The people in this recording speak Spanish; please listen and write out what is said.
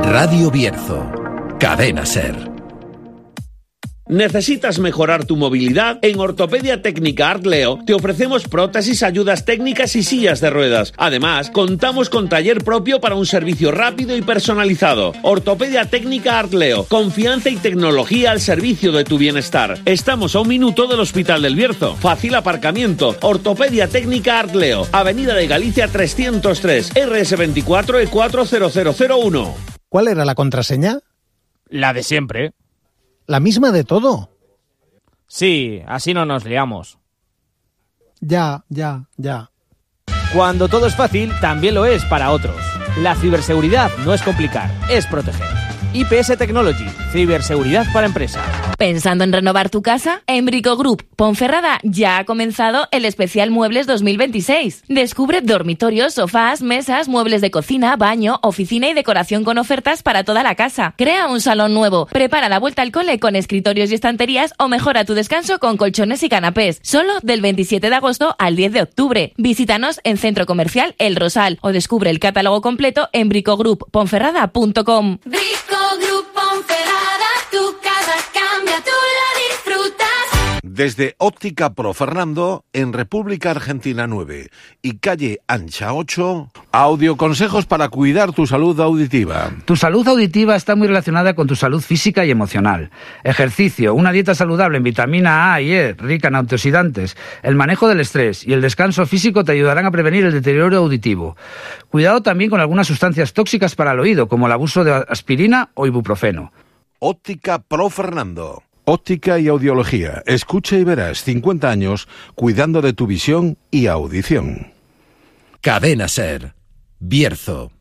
Radio Bierzo, Cadena SER. ¿Necesitas mejorar tu movilidad? En Ortopedia Técnica Artleo te ofrecemos prótesis, ayudas técnicas y sillas de ruedas. Además, contamos con taller propio para un servicio rápido y personalizado. Ortopedia Técnica Artleo, confianza y tecnología al servicio de tu bienestar. Estamos a 1 minuto del Hospital del Bierzo. Fácil aparcamiento. Ortopedia Técnica Artleo, Avenida de Galicia 303, RS24 E40001. ¿Cuál era la contraseña? La de siempre. ¿La misma de todo? Sí, así no nos liamos. Ya. Cuando todo es fácil, también lo es para otros. La ciberseguridad no es complicar, es proteger. IPS Technology, ciberseguridad para empresa. ¿Pensando en renovar tu casa? En Brico Group Ponferrada ya ha comenzado el especial Muebles 2026. Descubre dormitorios, sofás, mesas, muebles de cocina, baño, oficina y decoración con ofertas para toda la casa. Crea un salón nuevo, prepara la vuelta al cole con escritorios y estanterías o mejora tu descanso con colchones y canapés. Solo del 27 de agosto al 10 de octubre. Visítanos en Centro Comercial El Rosal o descubre el catálogo completo en bricogroupponferrada.com. Grupo Ponferrada, tu casa cambia, tú la disfrutas. Desde Óptica Pro Fernando, en República Argentina 9 y Calle Ancha 8, audioconsejos para cuidar tu salud auditiva. Tu salud auditiva está muy relacionada con tu salud física y emocional. Ejercicio, una dieta saludable en vitamina A y E, rica en antioxidantes, el manejo del estrés y el descanso físico te ayudarán a prevenir el deterioro auditivo. Cuidado también con algunas sustancias tóxicas para el oído, como el abuso de aspirina o ibuprofeno. Óptica Pro Fernando. Óptica y audiología. Escucha y verás 50 años cuidando de tu visión y audición. Cadena SER, Bierzo.